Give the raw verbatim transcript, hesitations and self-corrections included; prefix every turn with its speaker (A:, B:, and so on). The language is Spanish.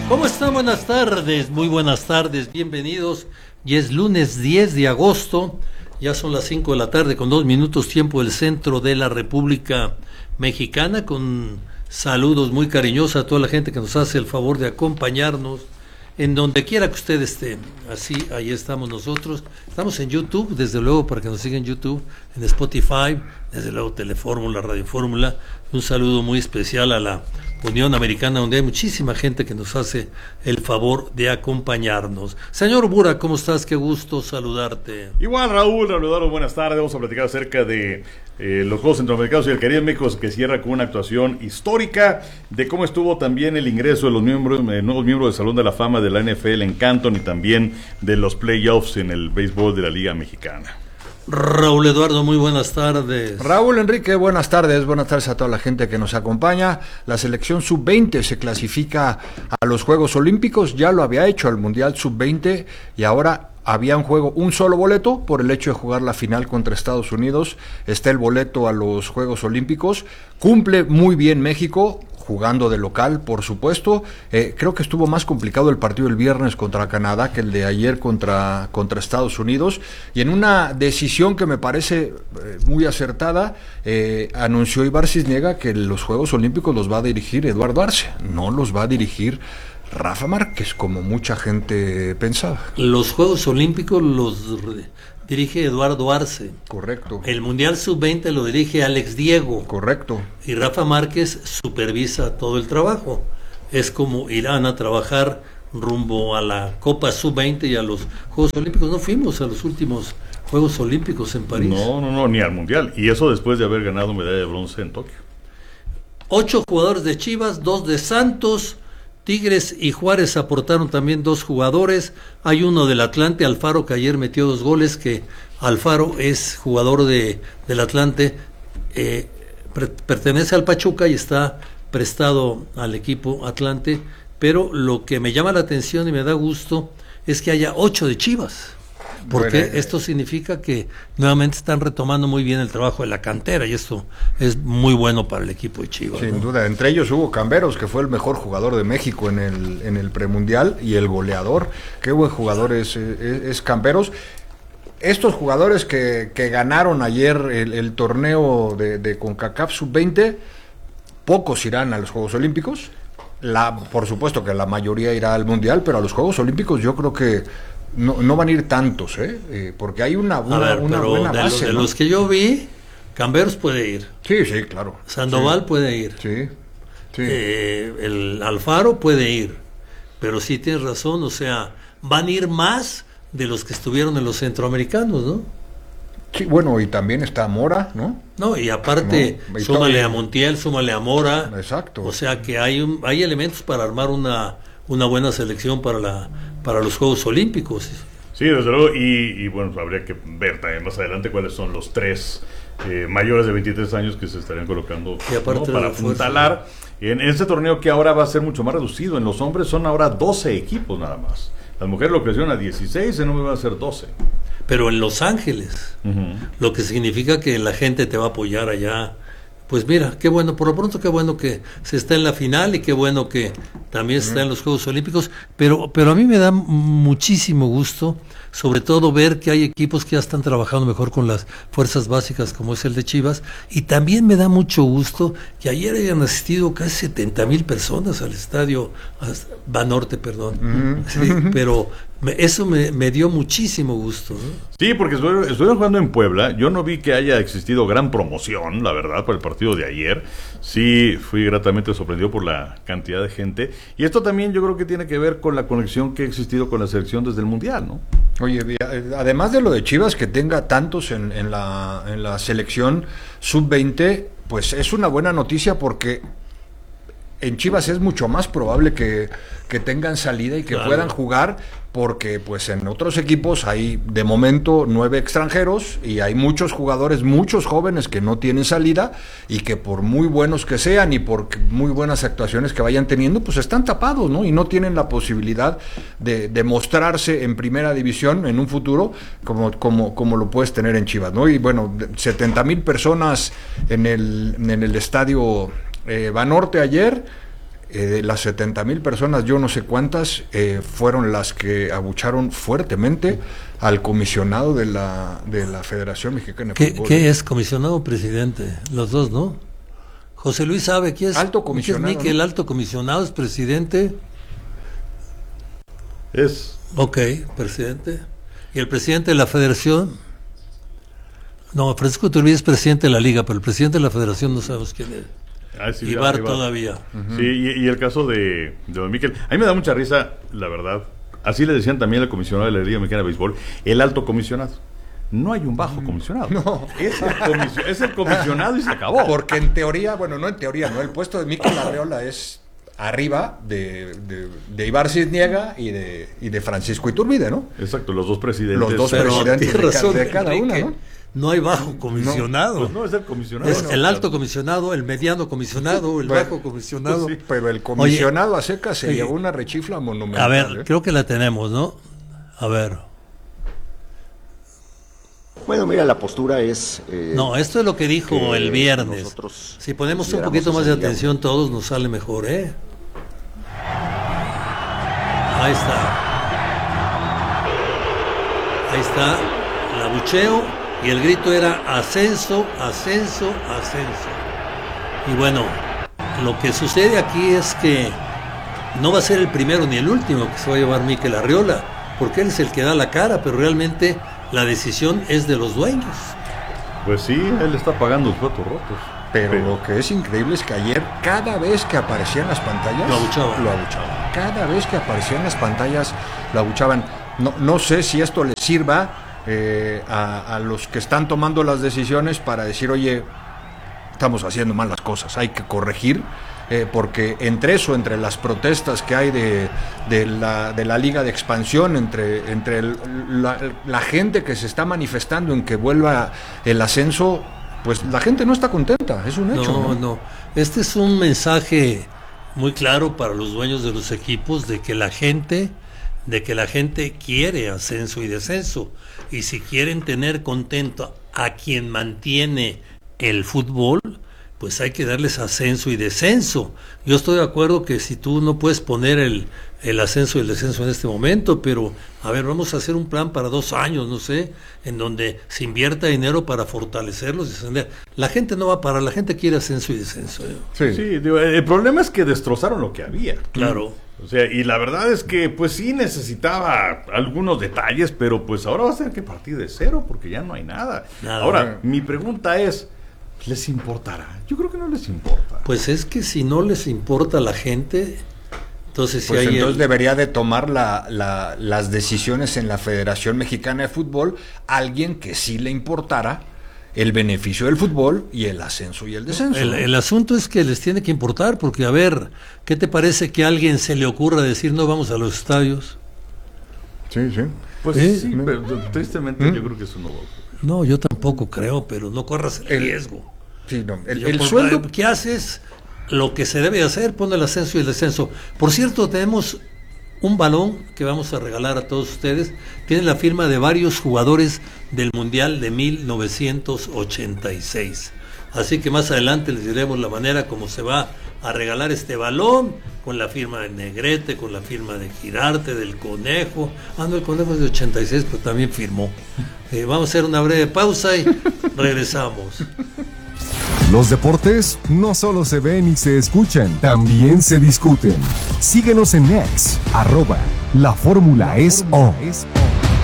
A: ¿Cómo están? Buenas tardes, muy buenas tardes, bienvenidos. Y es lunes diez de agosto, ya son las cinco de la tarde con dos minutos tiempo del centro de la República Mexicana, con saludos muy cariñosos a toda la gente que nos hace el favor de acompañarnos en donde quiera que usted esté. Así, ahí estamos nosotros. Estamos en YouTube, desde luego, para que nos sigan en YouTube, en Spotify, desde luego Telefórmula, Radio Fórmula. Un saludo muy especial a la Unión Americana, donde hay muchísima gente que nos hace el favor de acompañarnos. Señor Bura, ¿cómo estás? Qué gusto saludarte.
B: Igual, Raúl, Raúl, buenas tardes. Vamos a platicar acerca de eh, los Juegos Centroamericanos y el Caribe en México, que cierra con una actuación histórica, de cómo estuvo también el ingreso de los miembros, eh, nuevos miembros del Salón de la Fama de la N F L en Canton y también de los playoffs en el béisbol de la Liga Mexicana.
A: Raúl Eduardo, muy buenas tardes.
C: Raúl Enrique, buenas tardes, buenas tardes a toda la gente que nos acompaña. La selección sub veinte se clasifica a los Juegos Olímpicos, ya lo había hecho al Mundial sub veinte y ahora había un juego, un solo boleto por el hecho de jugar la final contra Estados Unidos. Está el boleto a los Juegos Olímpicos, cumple muy bien México, jugando de local, por supuesto. Eh, creo que estuvo más complicado el partido el viernes contra Canadá que el de ayer contra, contra Estados Unidos. Y en una decisión que me parece eh, muy acertada, eh, anunció Ibar Cisniega que los Juegos Olímpicos los va a dirigir Eduardo Arce, no los va a dirigir Rafa Márquez, como mucha gente pensaba.
A: Los Juegos Olímpicos los dirige Eduardo Arce.
C: Correcto.
A: El Mundial sub veinte lo dirige Alex Diego.
C: Correcto.
A: Y Rafa Márquez supervisa todo el trabajo. Es como irán a trabajar rumbo a la Copa sub veinte y a los Juegos Olímpicos. No fuimos a los últimos Juegos Olímpicos en París.
B: No, no, no, ni al Mundial. Y eso después de haber ganado medalla de bronce en Tokio.
A: Ocho jugadores de Chivas, dos de Santos. Tigres y Juárez aportaron también dos jugadores. Hay uno del Atlante, Alfaro, que ayer metió dos goles, que Alfaro es jugador de, del Atlante, eh, pre- pertenece al Pachuca y está prestado al equipo Atlante, pero lo que me llama la atención y me da gusto es que haya ocho de Chivas, porque bueno, esto significa que nuevamente están retomando muy bien el trabajo de la cantera y esto es muy bueno para el equipo de Chivas.
C: Sin
A: ¿no?
C: duda, entre ellos Hugo Camberos, que fue el mejor jugador de México en el, en el premundial, y el goleador. Qué buen jugador es, es, es Camberos. Estos jugadores que, que ganaron ayer el, el torneo de, de CONCACAF sub veinte, pocos irán a los Juegos Olímpicos. La, por supuesto que la mayoría irá al Mundial, pero a los Juegos Olímpicos yo creo que No, no van a ir tantos, ¿eh? Eh, porque hay una, una,
A: ver,
C: una buena
A: de
C: base.
A: Los, de
C: ¿no?
A: los que yo vi, Camberos puede ir.
C: Sí, sí, claro.
A: Sandoval
C: sí.
A: puede ir.
C: Sí, sí.
A: Eh, el Alfaro puede ir. Pero sí tienes razón, o sea, van a ir más de los que estuvieron en los centroamericanos, ¿no?
C: Sí, bueno, y también está Mora, ¿no?
A: No, y aparte,
C: no, y
A: súmale
C: todo...
A: a Montiel, súmale a Mora.
C: Exacto.
A: O sea que hay un, hay elementos para armar una, una buena selección para la para los Juegos Olímpicos.
B: Sí, desde luego, y, y bueno, habría que ver también más adelante cuáles son los tres eh, mayores de veintitrés años que se estarían colocando, ¿no? para apuntalar en este torneo, que ahora va a ser mucho más reducido. En los hombres son ahora doce equipos nada más. Las mujeres lo crecieron a dieciséis, en hombre van a ser doce.
A: Pero en Los Ángeles, uh-huh. lo que significa que la gente te va a apoyar allá. Pues mira, qué bueno, por lo pronto qué bueno que se está en la final y qué bueno que también se está en los Juegos Olímpicos, pero, pero a mí me da muchísimo gusto, sobre todo ver que hay equipos que ya están trabajando mejor con las fuerzas básicas, como es el de Chivas, y también me da mucho gusto que ayer hayan asistido casi setenta mil personas al estadio Banorte, perdón, uh-huh. sí, pero me, eso me, me dio muchísimo gusto, ¿no?
B: Sí, porque estuvieron jugando en Puebla. Yo no vi que haya existido gran promoción, la verdad, por el partido de ayer. Sí, fui gratamente sorprendido por la cantidad de gente. Y esto también yo creo que tiene que ver con la conexión que ha existido con la selección desde el Mundial, ¿no?
C: Oye, además de lo de Chivas, que tenga tantos en, en, la, en la selección sub veinte, pues es una buena noticia, porque en Chivas es mucho más probable que, que tengan salida y que claro. puedan jugar, porque pues en otros equipos hay de momento nueve extranjeros y hay muchos jugadores, muchos jóvenes que no tienen salida y que por muy buenos que sean y por muy buenas actuaciones que vayan teniendo, pues están tapados, ¿no? Y no tienen la posibilidad de, de mostrarse en primera división en un futuro como, como, como lo puedes tener en Chivas, ¿no? Y bueno, setenta mil personas en el, en el estadio eh, Banorte ayer. Eh, de las setenta mil personas, yo no sé cuántas, eh, fueron las que abucharon fuertemente al comisionado de la, de la Federación Mexicana de
A: ¿Qué,
C: Fútbol.
A: ¿Qué es comisionado o presidente? Los dos, ¿no? José Luis sabe quién es.
C: Alto comisionado.
A: ¿Quién es Miquel, ¿no? Alto comisionado es presidente.
B: Es.
A: Ok, presidente. ¿Y el presidente de la Federación? No, Francisco Iturbide es presidente de la Liga, pero el presidente de la Federación no sabemos quién es.
B: Ah, sí,
A: Ibar,
B: Ibar
A: todavía.
B: Uh-huh. Sí, y, y el caso de, de Don Miquel. A mí me da mucha risa, la verdad. Así le decían también al comisionado de la Liga Mexicana de Béisbol, el alto comisionado. No hay un bajo comisionado.
C: No.
B: Es el, comisio, es el comisionado y se acabó.
C: Porque en teoría, bueno, no en teoría, no. El puesto de Miquel Arriola es arriba de, de, de Ibar Cisniega y de, y de Francisco Iturbide, ¿no?
B: Exacto, los dos presidentes.
C: Los dos
A: Pero
C: presidentes de,
A: razón,
C: de cada
A: Enrique,
C: una, ¿no?
A: No hay bajo comisionado.
B: No, pues no es el comisionado.
A: Es
B: no,
A: el alto
B: claro.
A: comisionado, el mediano comisionado, el
C: Bueno,
A: bajo comisionado.
B: pues sí,
C: pero el comisionado Oye, a secas se
A: oye,
C: llevó una rechifla monumental.
A: A ver,
C: ¿eh?
A: creo que la tenemos, ¿no? A ver.
D: Bueno, mira, la postura es... Eh,
A: no, esto es lo que dijo
D: que
A: el viernes. Si ponemos un poquito más de atención todos, nos sale mejor, ¿eh? Ahí está. Ahí está el abucheo y el grito era ascenso, ascenso, ascenso. Y bueno, lo que sucede aquí es que no va a ser el primero ni el último que se va a llevar Miquel Arriola, porque él es el que da la cara, pero realmente la decisión es de los dueños.
B: Pues sí, él está pagando los platos rotos.
C: Pero, pero lo que es increíble es que ayer, cada vez que aparecía en las pantallas,
A: lo abuchaban.
C: Lo abuchaban. Cada vez que aparecía en las pantallas, lo abuchaban. No, no sé si esto les sirva eh, a, a los que están tomando las decisiones para decir, oye, estamos haciendo mal las cosas, hay que corregir. Eh, porque entre eso, entre las protestas que hay de, de, la, de la Liga de Expansión, entre, entre el, la, la gente que se está manifestando en que vuelva el ascenso, pues la gente no está contenta, es un hecho.
A: No,
C: no,
A: no. Este es un mensaje muy claro para los dueños de los equipos de que la gente, de que la gente quiere ascenso y descenso. Y si quieren tener contento a quien mantiene el fútbol, pues hay que darles ascenso y descenso. Yo estoy de acuerdo que si tú no puedes poner el, el ascenso y el descenso en este momento, pero a ver, vamos a hacer un plan para dos años, no sé, en donde se invierta dinero para fortalecerlos y descender. La gente no va a parar, la gente quiere ascenso y descenso. ¿eh?
B: Sí, sí, digo, el problema es que destrozaron lo que había.
A: Claro.
B: O sea, y la verdad es que pues sí necesitaba algunos detalles, pero pues ahora va a tener que partir de cero porque ya no hay nada. nada ahora, no. Mi pregunta es, ¿les importará? Yo creo que no les importa.
A: Pues es que si no les importa a la gente, entonces
C: pues
A: si hay
C: entonces
A: el...
C: debería de tomar la, la, las decisiones en la Federación Mexicana de Fútbol alguien que sí le importara el beneficio del fútbol y el ascenso y el descenso.
A: El, el asunto es que les tiene que importar, porque a ver, ¿qué te parece que a alguien se le ocurra decir no vamos a los estadios?
C: Sí, sí.
B: Pues ¿Eh? sí, pero tristemente ¿Mm? yo creo que eso no va a ocurrir.
A: No, yo tampoco creo, pero no corras el, el riesgo.
C: Sí, no. El,
A: yo,
C: el
A: por,
C: sueldo...
A: ¿Qué haces? Lo que se debe hacer, pone el ascenso y el descenso. Por cierto, tenemos un balón que vamos a regalar a todos ustedes. Tiene la firma de varios jugadores del Mundial de mil novecientos ochenta y seis. Así que más adelante les diremos la manera como se va a regalar este balón, con la firma de Negrete, con la firma de Girarte, del Conejo. Ah, no, el Conejo es de ochenta y seis, pero también firmó. Eh, vamos a hacer una breve pausa y regresamos.
E: Los deportes no solo se ven y se escuchan, también se discuten. Síguenos en X, arroba, la fórmula es O.